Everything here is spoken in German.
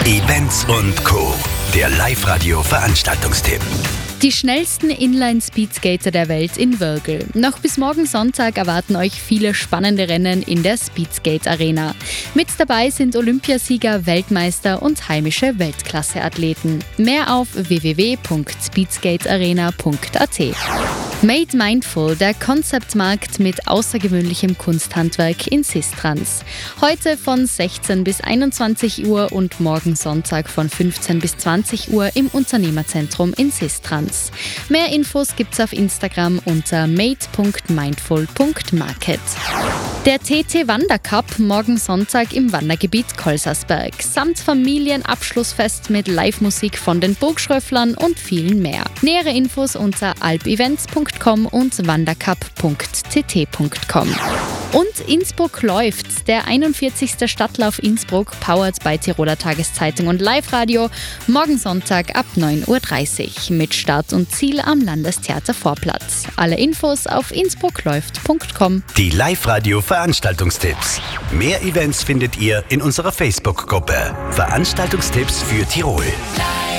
Events und Co. Der Live-Radio-Veranstaltungstipp. Die schnellsten Inline-Speedskater der Welt in Wörgl. Noch bis morgen Sonntag erwarten euch viele spannende Rennen in der Speedskate Arena. Mit dabei sind Olympiasieger, Weltmeister und heimische Weltklasse-Athleten. Mehr auf www.speedskatearena.at. Made Mindful, der Konzeptmarkt mit außergewöhnlichem Kunsthandwerk in Sistrans. Heute von 16 bis 21 Uhr und morgen Sonntag von 15 bis 20 Uhr im Unternehmerzentrum in Sistrans. Mehr Infos gibt's auf Instagram unter made.mindful.market. Der TT Wandercup morgen Sonntag im Wandergebiet Kolsersberg samt Familienabschlussfest mit Live-Musik von den Burgschröfflern und vielen mehr. Nähere Infos unter alpevents.com und wandercup.tt.com. Und Innsbruck läuft, der 41. Stadtlauf Innsbruck, powered by Tiroler Tageszeitung und Live-Radio, morgen Sonntag ab 9.30 Uhr mit Start und Ziel am Landestheater Vorplatz. Alle Infos auf innsbruckläuft.com. Die Live-Radio-Veranstaltungstipps. Mehr Events findet ihr in unserer Facebook-Gruppe. Veranstaltungstipps für Tirol.